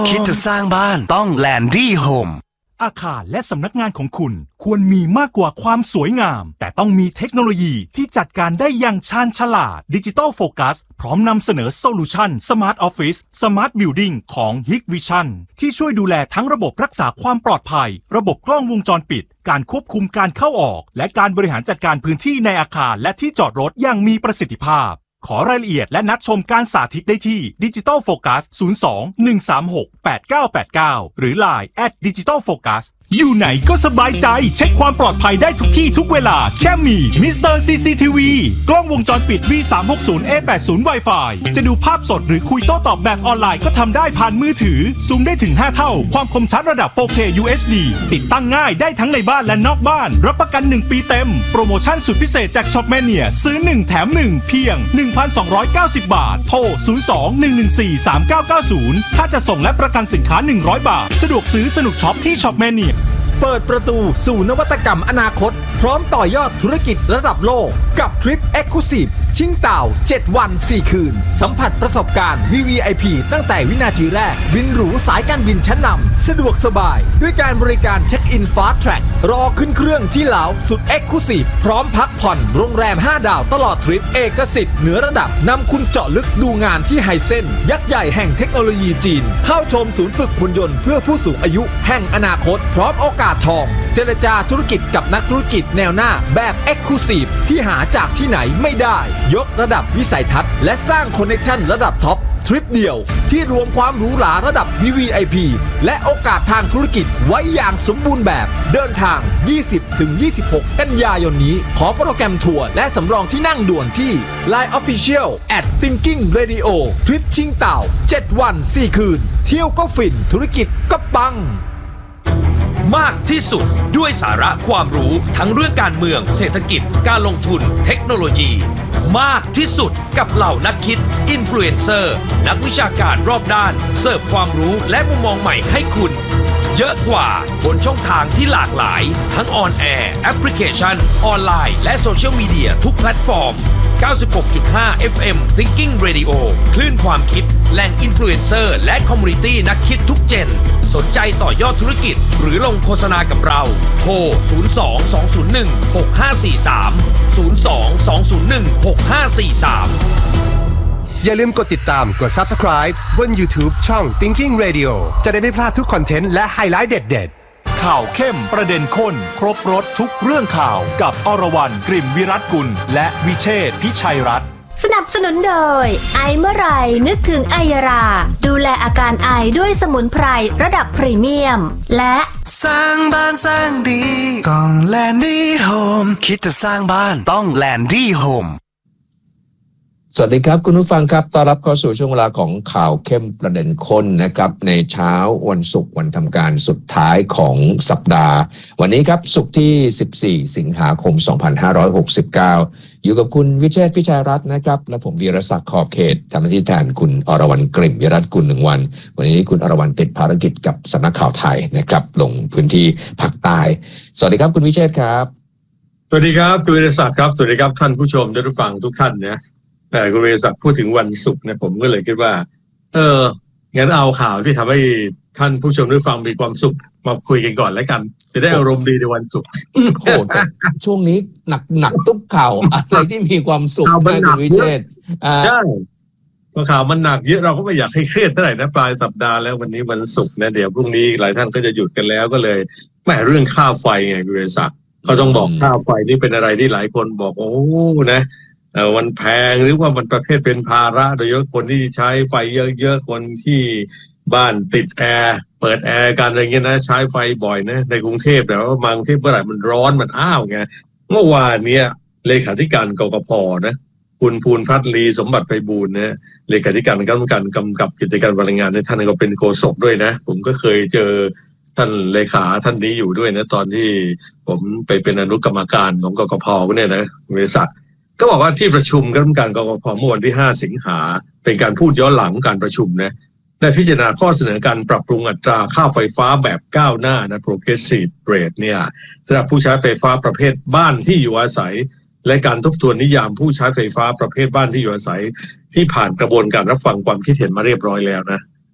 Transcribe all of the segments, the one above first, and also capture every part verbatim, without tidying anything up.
คิดจะสร้างบ้านต้องแลนดี้โฮมอาคารและสำนักงานของคุณควรมีมากกว่าความสวยงามแต่ต้องมีเทคโนโลยีที่จัดการได้อย่างชาญฉลาด Digital Focus พร้อมนำเสนอโซลูชัน Smart Office Smart Building ของ Hikvision ที่ช่วยดูแลทั้งระบบรักษาความปลอดภัยระบบกล้องวงจรปิดการควบคุมการเข้าออกและการบริหารจัดการพื้นที่ในอาคารและที่จอดรถอย่างมีประสิทธิภาพขอรายละเอียดและนัดชมการสาธิตได้ที่ Digital Focus ศูนย์ สอง หนึ่ง สาม หก แปด เก้า แปด เก้า หรือ ไลน์ แอท ดิจิทัลโฟกัส อยู่ไหนก็สบายใจเช็คความปลอดภัยได้ทุกที่ทุกเวลาแค่มี มิสเตอร์ ซี ซี ที วี กล้องวงจรปิด วี สามหกศูนย์ เอ แปดสิบ Wi-Fi จะดูภาพสดหรือคุยโต้ตอบแบบออนไลน์ก็ทำได้ผ่านมือถือซูมได้ถึงห้าเท่าความคมชัดระดับ โฟร์เค ยู เอช ดี ติดตั้งง่ายได้ทั้งในบ้านและนอกบ้านรับประกันหนึ่งปีเต็มโปรโมชั่นสุดพิเศษจาก Shopmania ซื้อหนึ่งแถมหนึ่งเพียง หนึ่งพันสองร้อยเก้าสิบ บาทโทร ศูนย์ สอง หนึ่ง หนึ่ง สี่ สาม เก้า เก้า ศูนย์ ถ้าจะส่งและประกันสินค้าหนึ่งร้อยบาทสะดวกซื้อสนุกช็อปที่ Shopmania เปิดประตูสู่นวัตกรรมอนาคตพร้อมต่อยอดธุรกิจระดับโลกกับทริป Exclusive ชิงเต่าเจ็ดวันสี่คืนสัมผัสประสบการณ์ วี วี ไอ พี ตั้งแต่วินาทีแรกบินหรูสายการบินชั้นนำสะดวกสบายด้วยการบริการเช็คอิน Fast Track รอขึ้นเครื่องที่เหลาสุด Exclusive พร้อมพักผ่อนโรงแรมห้าดาวตลอดทริปเอกสิทธิ์เหนือระดับนำคุณเจาะลึกดูงานที่ไฮเซนยักษ์ใหญ่แห่งเทคโนโลยีจีนเข้าชมศูนย์ฝึกหุ่นยนต์เพื่อผู้สูงอายุแห่งอนาคตพร้อมโอกาสทองเจรจาธุรกิจกับนักธุรกิจแนวหน้าแบบ Exclusive ที่หาจากที่ไหนไม่ได้ยกระดับวิสัยทัศน์และสร้างคอนเนคชั่นระดับท็อปทริปเดียวที่รวมความหรูหราระดับ วี วี ไอ พี และโอกาสทางธุรกิจไว้อย่างสมบูรณ์แบบเดินทาง ยี่สิบถึงยี่สิบหก กันยายนนี้ขอโปรแกรมทัวร์และสำรองที่นั่งด่วนที่ ไลน์ Official แอท Thinking Radio ทริปชิงเต่าเจ็ดวันสี่คืนเที่ยวก็ฟินธุรกิจก็ปังมากที่สุดด้วยสาระความรู้ทั้งเรื่องการเมืองเศรษฐกิจการลงทุนเทคโนโลยีมากที่สุดกับเหล่านักคิดอินฟลูเอนเซอร์นักวิชาการรอบด้านเสิร์ฟความรู้และมุมมองใหม่ให้คุณเยอะกว่าบนช่องทางที่หลากหลายทั้งออนแอร์แอปพลิเคชันออนไลน์และโซเชียลมีเดียทุกแพลตฟอร์ม เก้าสิบหกจุดห้า เอฟ เอ็ม Thinking Radio คลื่นความคิดแหล่งอินฟลูเอนเซอร์และคอมมูนิตี้นักคิดทุกเจนสนใจต่อยอดธุรกิจหรือลงโฆษณากับเราโทร ศูนย์ สอง สอง ศูนย์ หนึ่ง หก ห้า สี่ สาม ศูนย์ สอง สอง ศูนย์ หนึ่ง หก ห้า สี่ สามอย่าลืมกดติดตามกด Subscribe บน YouTube ช่อง Thinking Radio จะได้ไม่พลาดทุกคอนเทนต์และไฮไลท์เด็ดๆข่าวเข้มประเด็นข้นครบรสทุกเรื่องข่าวกับอรวรรณกลิ่มวิรัตกุลและวิเชษฐ์พิชัยรัตน์สนับสนุนโดยไอเมื่อไรนึกถึงไอยาราดูแลอาการไอด้วยสมุนไพรระดับพรีเมียมและสร้างบ้านสร้างดีต้องแลนดี้โฮมคิดจะสร้างบ้านต้องแลนดี้โฮมสวัสดีครับคุณผู้ฟังครับต้อนรับเข้าสู่ช่วงเวลาของข่าวเข้มประเด็นข้นนะครับในเช้าวันศุกร์วันทำการสุดท้ายของสัปดาห์วันนี้ครับศุกร์ที่สิบสี่สิงหาคมสองพันห้าร้อยหกสิบเก้าอยู่กับคุณวิเชษฐ์พิชัยรัตน์นะครับและผมวีรศักดิ์ขอบเขตทำหน้าที่แทนคุณอรวรรณกลิ่มวิรัตกุลหนึ่งวันวันนี้คุณอรวรรณติดภารกิจกับสำนักข่าวไทยนะครับลงพื้นที่ภาคใต้สวัสดีครับคุณวิเชษฐ์ครับสวัสดีครับคุณวีรศักดิ์ครับสวัสดีครับท่านผู้ชมและผู้ฟังทุกท่านนะแต่คุณวีรศักดิ์พูดถึงวันศุกร์เนี่ยผมก็เลยคิดว่าเอองั้นเอาข่าวที่ทำให้ท่านผู้ชมได้ฟังมีความสุขมาคุยกันก่อนแล้วกันจะได้อารมณ์ดีในวันศุกร์โอ้ช่วงนี้หนักหนักทุกข่าวอะไรที่มีความสุขนะคุณวิเชษฐ์ใช่ข่าวมันหนักเยอะเราก็ไม่อยากให้เครียดเท่าไหร่นะปลายสัปดาห์แล้ววันนี้วันศุกร์นะเดี๋ยวพรุ่งนี้หลายท่านก็จะหยุดกันแล้วก็เลยแม่เรื่องค่าไฟไงคุณวีรศักดิ์เขาต้องบอกค่าไฟนี่เป็นอะไรที่หลายคนบอกโอ้นะเอ่อมันแพงหรือว่ามันประเภทเป็นภาระโดยเฉพาะคนที่ใช้ไฟเยอะๆคนที่บ้านติดแอร์เปิดแอร์กันอะไรเงี้ยนะใช้ไฟบ่อยนะในกรุงเทพแต่ว่ามากรุงเทพเมื่อไหร่มันร้อนมันอ้าวไงเมื่อวานเนี้ยเลขาธิการกกพ.นะคุณภูลพัฒน์ลีสมบัติไพบูลย์นะเลขาธิการคณะกรรมการกำกับกิจการพลังงานในท่านก็เป็นโฆษกด้วยนะผมก็เคยเจอท่านเลขาท่านนี้อยู่ด้วยนะตอนที่ผมไปเป็นอนุกรรมการของกกพ.เนี่ยนะบริษัทก็บอกว่าที่ประชุมคณะกรรมการกกพ.เมื่อวันที่ห้าสิงหาเป็นการพูดย้อนหลังการประชุมนะได้พิจารณาข้อเสนอการปรับปรุงอัตราค่าไฟฟ้าแบบก้าวหน้านะ progressive rate เนี่ยสำหรับผู้ใช้ไฟฟ้าประเภทบ้านที่อยู่อาศัยและการทบทวนนิยามผู้ใช้ไฟฟ้าประเภทบ้านที่อยู่อาศัยที่ผ่านกระบวนการรับฟังความคิดเห็นมาเรียบร้อยแล้วนะ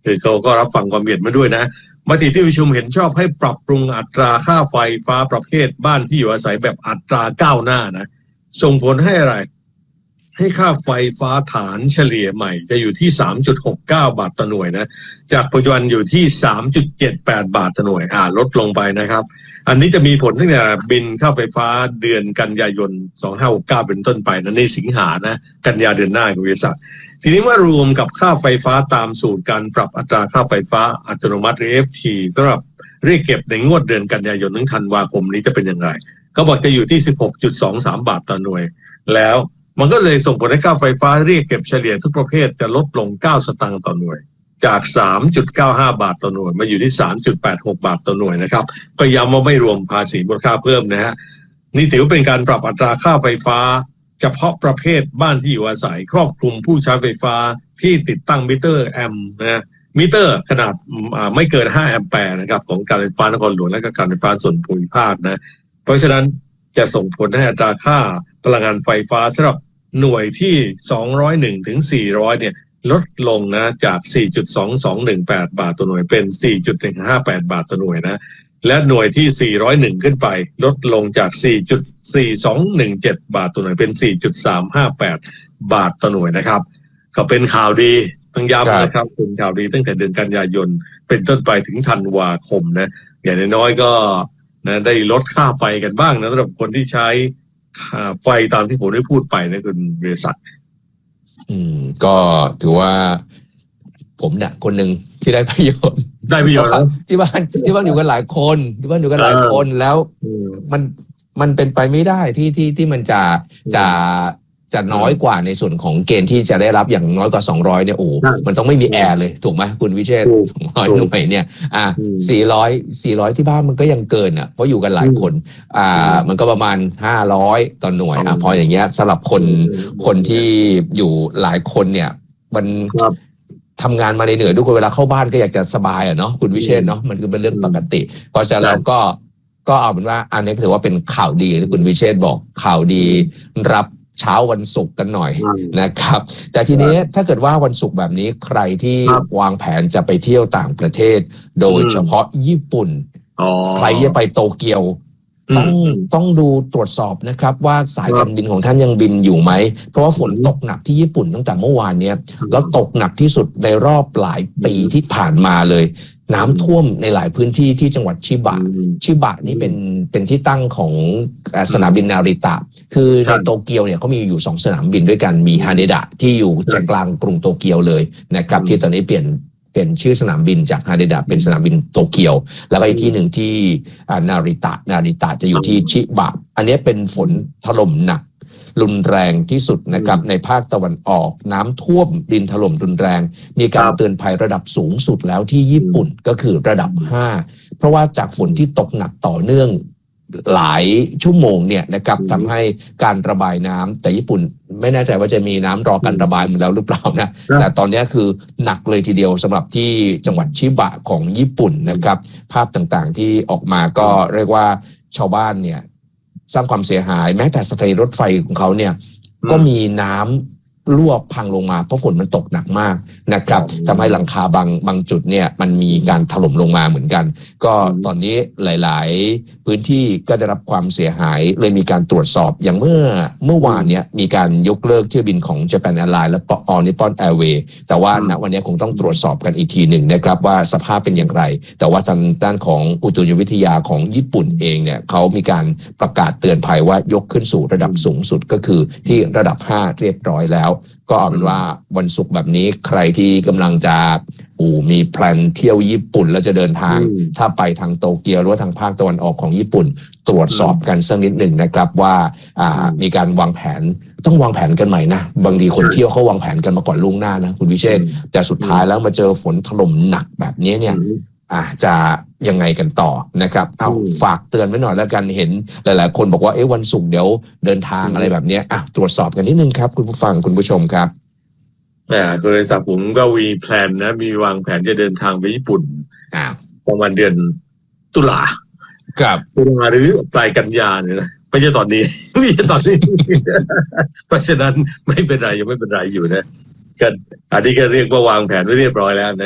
คือเขาก็รับฟังความเห็นมาด้วยนะมติที่ประชุมเห็นชอบให้ปรับปรุงอัตราค่าไฟฟ้าประเภทบ้านที่อยู่อาศัยแบบอัตราก้าวหน้านะส่งผลให้อะไรให้ค่าไฟฟ้าฐานเฉลี่ยใหม่จะอยู่ที่ สามจุดหกเก้า บาทต่อหน่วยนะจากปัจจุบันอยู่ที่ สามจุดเจ็ดแปด บาทต่อหน่วยอ่าลดลงไปนะครับอันนี้จะมีผลตั้งแต่บินค่าไฟฟ้าเดือนกันยายนสองพันห้าร้อยหกสิบเก้าเป็นต้นไปนะในสิงหานะกันยาเดือนหน้าบริษัททีนี้เมื่อรวมกับค่าไฟฟ้าตามสูตรการปรับอัตราค่าไฟฟ้าอัตโนมัติหรือ เอฟ ที สำหรับเรียกเก็บในงวดเดือนกันยายนถึงธันวาคมนี้จะเป็นอย่างไรก็บอกจะอยู่ที่ สิบหกจุดสองสาม บาทต่อหน่วยแล้วมันก็เลยส่งผลให้ค่าไฟฟ้าเรียกเก็บเฉลี่ยทุกประเภทจะลดลงเก้าสตางค์ต่อหน่วยจาก สามจุดเก้าห้า บาทต่อหน่วยมาอยู่ที่ สามจุดแปดหก บาทต่อหน่วยนะครับก็ย้ำว่าไม่รวมภาษีมูลค่าเพิ่มนะฮะนี่ถือเป็นการปรับอัตราค่าไฟฟ้าเฉพาะประเภทบ้านที่อยู่อาศัยครอบคลุมผู้ใช้ไฟฟ้าที่ติดตั้งมิเตอร์แอมป์นะมิเตอร์ขนาดไม่เกินห้าแอมแปร์นะครับของการไฟฟ้านครหลวงและก็การไฟฟ้าส่วนภูมิภาคนะเพราะฉะนั้นจะส่งผลให้อัตราค่าพลังงานไฟฟ้าสำหรับหน่วยที่สองร้อยเอ็ดถึงสี่ร้อยเนี่ยลดลงนะจาก สี่จุดสองสองหนึ่งแปด บาทต่อหน่วยเป็น สี่จุดหนึ่งห้าแปด บาทต่อหน่วยนะและหน่วยที่สี่ร้อยเอ็ดขึ้นไปลดลงจาก สี่จุดสี่สองหนึ่งเจ็ด บาทต่อหน่วยเป็น สี่จุดสามห้าแปด บาทต่อหน่วยนะครับก็เป็นข่าวดีต้องย้ำนะครับเป็นข่าวดีตั้งแต่เดือนกันยายนเป็นต้นไปถึงธันวาคมนะอย่างน้อยๆก็นะได้ลดค่าไฟกันบ้างนะสำหรับคนที่ใช้ไฟตามที่ผมได้พูดไปนะคุณบริษัทอืมก็ถือว่าผมเนี่ยคนหนึ่งที่ได้ประโยชน์ได้ประโยชน์ที่บ้านที่บ้านอยู่กันหลายคนที่บ้านอยู่กันหลายคนแล้วมันมันเป็นไปไม่ได้ที่ที่ที่มันจะจะจะน้อยกว่าในส่วนของเกณฑ์ที่จะได้รับอย่างน้อยกว่าสองร้อยเนี่ยโอ้มันต้องไม่มีแอร์เลยถูกไหมคุณวิเชษฐ์สองร้อยหน่วยเนี่ยอ่าสี่ร้อย สี่ร้อยที่บ้านมันก็ยังเกินอ่ะเพราะอยู่กันหลายคนอ่ามันก็ประมาณห้าร้อยต่อหน่วยอ่ะพออย่างเงี้ยสำหรับคนคนที่อยู่หลายคนเนี่ยมันทำงานมาเหนื่อยๆทุกคนเวลาเข้าบ้านก็อยากจะสบายอ่ะเนาะคุณวิเชษฐ์เนาะมันคือเป็นเรื่องปกติเพราะฉะนั้นเราก็ก็เอาเป็นว่าอันนี้ถือว่าเป็นข่าวดีที่คุณวิเชษฐ์บอกข่าวดีรับเช้าวันศุกร์กันหน่อยนะครับแต่ทีนี้ถ้าเกิดว่าวันศุกร์แบบนี้ใครที่วางแผนจะไปเที่ยวต่างประเทศโดยเฉพาะญี่ปุ่นใครจะไปโตเกียวต้องต้องดูตรวจสอบนะครับว่าสายการบินของท่านยังบินอยู่ไหมเพราะว่าฝนตกหนักที่ญี่ปุ่นตั้งแต่เมื่อวานนี้แล้วตกหนักที่สุดในรอบหลายปีที่ผ่านมาเลยน้ำท่วมในหลายพื้นที่ที่จังหวัดชิบะชิบะนี่เป็นเป็นที่ตั้งของสนามบินนาริตะคือในโตเกียวเนี่ยเขามีอยู่สองสนามบินด้วยกันมีฮาเนดะที่อยู่ใจกลางกรุงโตเกียวเลยนะครับที่ตอนนี้เปลี่ยนเป็นชื่อสนามบินจากฮาเนดะเป็นสนามบินโตเกียวแล้วก็อีกที่หนึ่งที่นาริตะนาริตะจะอยู่ที่ชิบะอันนี้เป็นฝนถล่มหนักรุนแรงที่สุดนะครับในภาคตะวันออกน้ำท่วมดินถล่มรุนแรงมีการเตือนภัยระดับสูงสุดแล้วที่ญี่ปุ่นก็คือระดับห้าเพราะว่าจากฝนที่ตกหนักต่อเนื่องหลายชั่วโมงเนี่ยนะครับทำให้การระบายน้ำแต่ญี่ปุ่นไม่แน่ใจว่าจะมีน้ำรอการระบายมาแล้วหรือเปล่านะแต่ตอนนี้คือหนักเลยทีเดียวสำหรับที่จังหวัดชิบะของญี่ปุ่นนะครับภาพต่างๆที่ออกมาก็เรียกว่าชาวบ้านเนี่ยสร้างความเสียหายแม้แต่สถานีรถไฟของเขาเนี่ยก็มีน้ำรั่วพังลงมาเพราะฝนมันตกหนักมากนะครับทำให้หลังคาบางบางจุดเนี่ยมันมีการถล่มลงมาเหมือนกันก็ตอนนี้หลายๆพื้นที่ก็ได้รับความเสียหายเลยมีการตรวจสอบอย่างเมื่อเมื่อวานเนี่ยมีการยกเลิกเที่ยวบินของ Japan Airlines และ All Nippon Airways แต่ว่าณวันนี้คงต้องตรวจสอบกันอีกทีหนึ่งนะครับว่าสภาพเป็นอย่างไรแต่ว่าทางด้านของอุตุนิยมวิทยาของญี่ปุ่นเองเนี่ยเขามีการประกาศเตือนภัยว่ายกขึ้นสู่ระดับสูงสุดก็คือที่ระดับห้าเรียบร้อยแล้วก็เอาเป็นว่าวันศุกร์แบบนี้ใครที่กำลังจะอู่มีแพลนเที่ยวญี่ปุ่นแล้วจะเดินทางถ้าไปทางโตเกียวหรือว่าทางภาคตะวันออกของญี่ปุ่นตรวจสอบกันสักนิดหนึ่งนะครับว่าอ่ามีการวางแผนต้องวางแผนกันใหม่นะบางทีคนเที่ยวเขาวางแผนกันมาก่อนล่วงหน้านะคุณวิเชษฐ์แต่สุดท้ายแล้วมาเจอฝนถล่มหนักแบบนี้เนี่ยอ่าจะยังไงกันต่อนะครับเอาฝากเตือนไว้หน่อยแล้วกันเห็นหลายๆคนบอกว่าเอ๊ะวันศุกร์เดี๋ยวเดินทางอะไรแบบนี้อ่ะตรวจสอบกันนิดนึงครับคุณผู้ฟังคุณผู้ชมครับอ่าบริษัทผมก็มีแพลนนะมีวางแผนจะเดินทางไปญี่ปุ่นอ่าประมาณเดือนตุลาครับตุลาหรือปลายกันยาเนี่ยนะไม่ใช่ตอนนี้ไม่ใช่ตอนนี้เพราะฉะนั้นไม่เป็นไรยังไม่เป็นไรอยู่นะกันอันนี้ก็เรียกว่าวางแผนไว้เรียบร้อยแล้วนะ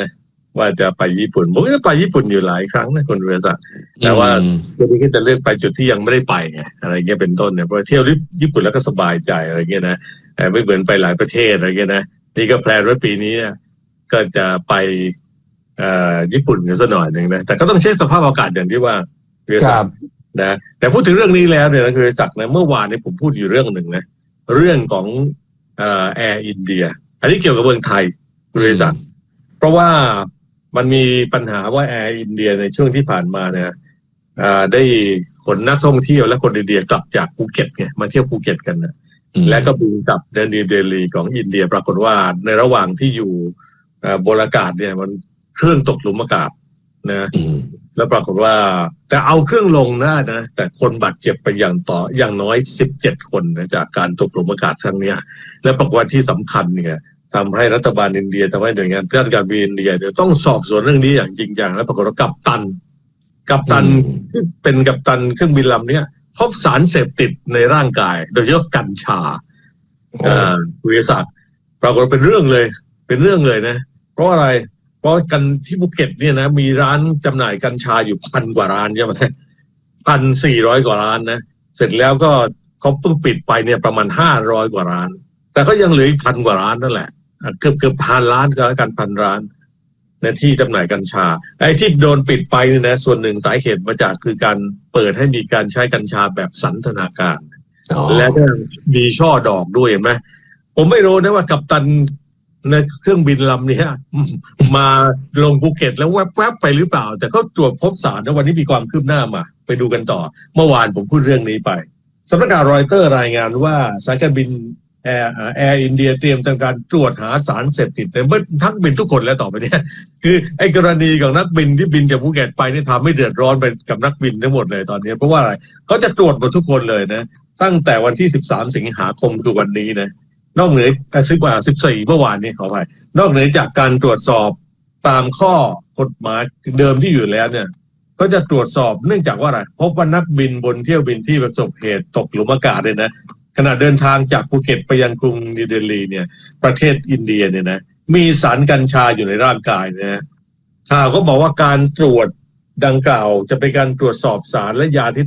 ว่าจะไปญี่ปุ่นผมก็ไปญี่ปุ่นอยู่หลายครั้งนะคุณวิศักดิ์แต่ว่าวันนี้ก็จะเลือกไปจุดที่ยังไม่ได้ไปไงอะไรเงี้ยเป็นต้นเนี่ยเพราะเที่ยวญี่ปุ่นแล้วก็สบายใจอะไรเงี้ยนะแต่ไม่เหมือนไปหลายประเทศอะไรเงี้ยนะนี่ก็แพลนไว้ปีนี้ก็จะไปญี่ปุ่นกันสักหน่อยหนึ่งนะแต่ก็ต้องเช็คสภาพอากาศอย่างที่ว่าวิศักดิ์นะแต่พูดถึงเรื่องนี้แล้วเนี่ยนะคุณวิศักดิ์นะเมื่อวานนี้ผมพูดอยู่เรื่องหนึ่งนะเรื่องของแอร์อินเดียอันนี้เกี่ยวกับเมืองไทยคุณวิศักดิ์เพราะว่ามันมีปัญหาว่าแอร์อินเดียในช่วงที่ผ่านมาเนี่ยได้ขนนักท่องเที่ยวและคนอินเดียกลับจากภูเก็ตไงมาเที่ยวภูเก็ตกันนะและก็บินกลับนิวเดลีของอินเดียปรากฏว่าในระหว่างที่อยู่บนอากาศเนี่ยมันเครื่องตกหลุมอากาศนะแล้วปรากฏว่าแต่เอาเครื่องลงได้นะแต่คนบาดเจ็บไปอย่างต่ออย่างน้อยสิบเจ็ดคนนะจากการตกหลุมอากาศครั้งนี้และปรากฏว่าที่สำคัญเนี่ยทำให้รัฐบาลอินเดียทำให้หน่วยงานด้านการบินอินเดียเดี๋ยวต้องสอบสวนเรื่องนี้อย่างจริงจังแล้วปรากฏว่ากัปตันกัปตันที่เป็นกัปตันเครื่องบินลำนี้พบสารเสพติดในร่างกายโดยเฉพาะกัญชาอ่าวิทยาศาสตร์ปรากฏเป็นเรื่องเลยเป็นเรื่องเลยนะเพราะอะไรเพราะกันที่ภูเก็ตเนี่ยนะมีร้านจำหน่ายกัญชาอยู่พันกว่าร้านใช่ไหมพันสี่ร้อยกว่าร้านนะเสร็จแล้วก็เขาเพิ่งปิดไปเนี่ยประมาณห้าร้อยกว่าร้านแต่ก็ยังเหลืออีกพันกว่าร้านนั่นแหละเกือบเกือบพันร้านก็แล้วกันพันร้านในที่จำหน่ายกัญชาไอ้ที่โดนปิดไปเนี่ยนะส่วนหนึ่งสาเหตุมาจากคือการเปิดให้มีการใช้กัญชาแบบสันทนาการและก็มีช่อดอกด้วยเห็นไหมผมไม่รู้นะว่ากัปตันในเครื่องบินลำนี้มาลงภูเก็ตแล้วแวบๆไปหรือเปล่าแต่เขาตรวจพบสารนะวันนี้มีความคืบหน้ามาไปดูกันต่อเมื่อวานผมพูดเรื่องนี้ไปสำนักข่าวรอยเตอร์รายงานว่าสายการบินแอร์แอร์อินเดียเตรียมทำการตรวจหาสารเสพติดในเมื่อทั้งบินทุกคนแล้วต่อไปเนี่ยคือไอ้กรณีของนักบินที่บินจากภูเก็ตไปนี่ทำให้เดือดร้อนไปกับนักบินทั้งหมดเลยตอนนี้เพราะว่าอะไรเขาจะตรวจหมดทุกคนเลยนะตั้งแต่วันที่สิบสามสิงหาคมคือวันนี้นะนอกเหนือสิบกว่าสิบสี่เมื่อวานนี้ขออภัยนอกเหนือจากการตรวจสอบตามข้อกฎหมายเดิมที่อยู่แล้วเนี่ยก็จะตรวจสอบเนื่องจากว่าอะไรพบว่านักบินบนเที่ยวบินที่ประสบเหตุตกหลุมอากาศเลยนะขณะเดินทางจากภูเก็ตไปยังกรุงนิวเดลีเนี่ยประเทศอินเดียเนี่ยนะมีสารกัญชาอยู่ในร่างกายนะฮะข่าวก็บอกว่าการตรวจดังกล่าวจะเป็นการตรวจสอบสารและยาที่